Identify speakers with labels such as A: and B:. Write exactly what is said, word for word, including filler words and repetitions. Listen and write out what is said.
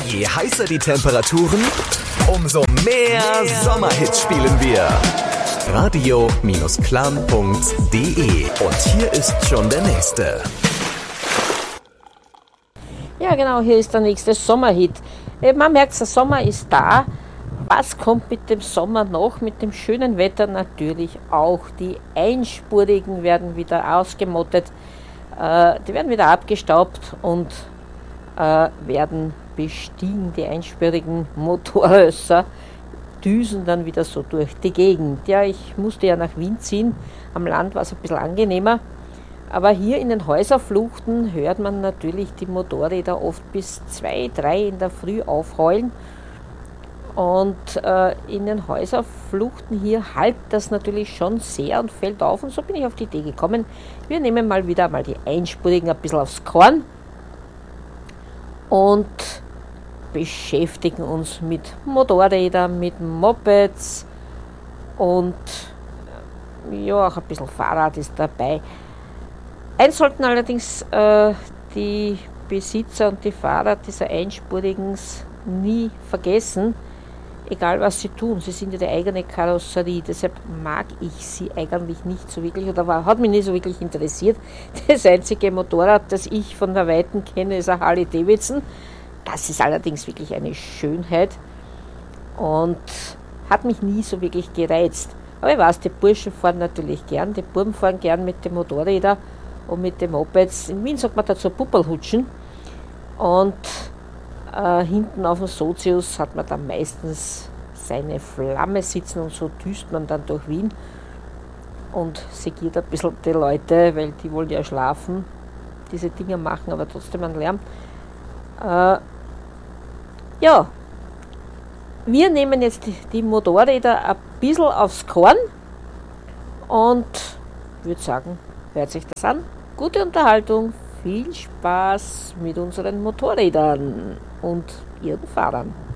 A: Je heißer die Temperaturen, umso mehr Sommerhits spielen wir. radio-klam punkt de. Und hier ist schon der nächste.
B: Ja genau, hier ist der nächste Sommerhit. Man merkt, der Sommer ist da. Was kommt mit dem Sommer noch? Mit dem schönen Wetter natürlich auch. Die Einspurigen werden wieder ausgemottet. Äh, die werden wieder abgestaubt und äh, werden bestiegen. Die einspurigen Motorrösser düsen dann wieder so durch die Gegend. Ja, ich musste ja nach Wien ziehen. Am Land war es ein bisschen angenehmer. Aber hier in den Häuserfluchten hört man natürlich die Motorräder oft bis zwei, drei in der Früh aufheulen. Und äh, in den Häuserfluchten hier hallt das natürlich schon sehr und fällt auf. Und so bin ich auf die Idee gekommen, wir nehmen mal wieder mal die Einspurigen ein bisschen aufs Korn und beschäftigen uns mit Motorrädern, mit Mopeds und ja, auch ein bisschen Fahrrad ist dabei. Eins sollten allerdings äh, die Besitzer und die Fahrer dieser Einspurigen nie vergessen, egal was sie tun, sie sind ja die eigene Karosserie, deshalb mag ich sie eigentlich nicht so wirklich, oder war, hat mich nicht so wirklich interessiert. Das einzige Motorrad, das ich von der Weiten kenne, ist ein Harley Davidson. Das ist allerdings wirklich eine Schönheit und hat mich nie so wirklich gereizt. Aber ich weiß, die Burschen fahren natürlich gern, die Buben fahren gern mit den Motorrädern und mit den Mopeds. In Wien sagt man dazu Puppelhutschen. Und äh, hinten auf dem Sozius hat man dann meistens seine Flamme sitzen und so düst man dann durch Wien und segiert ein bisschen die Leute, weil die wollen ja schlafen, diese Dinge machen, aber trotzdem einen Lärm. Äh, ja, wir nehmen jetzt die, die Motorräder ein bisschen aufs Korn und würde sagen, hört sich das an. Gute Unterhaltung, viel Spaß mit unseren Motorrädern und ihren Fahrern.